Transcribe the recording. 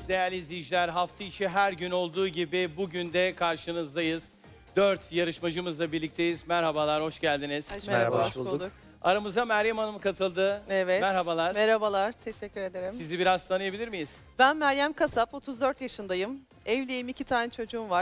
değerli izleyiciler. Hafta içi her gün olduğu gibi bugün de karşınızdayız. 4 yarışmacımızla birlikteyiz. Merhabalar, hoş geldiniz. Merhaba, hoş bulduk. Aramıza Meryem Hanım katıldı. Evet. Merhabalar. Merhabalar, teşekkür ederim. Sizi biraz tanıyabilir miyiz? Ben Meryem Kasap, 34 yaşındayım. Evliyim, 2 tane çocuğum var.